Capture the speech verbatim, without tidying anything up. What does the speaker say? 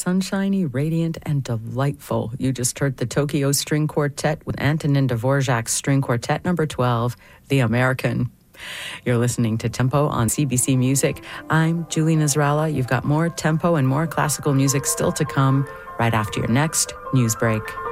sunshiny, radiant, and delightful. You just heard the Tokyo String Quartet with Antonin Dvorak's String Quartet number twelve, The American. You're listening to Tempo on C B C Music. I'm Julie Nasrallah. You've got more tempo and more classical music still to come right after your next news break.